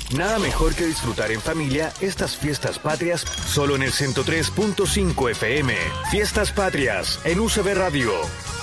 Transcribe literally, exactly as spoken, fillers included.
Nada mejor que disfrutar en familia estas fiestas patrias solo en el ciento tres punto cinco F M. Fiestas Patrias en U C B Radio.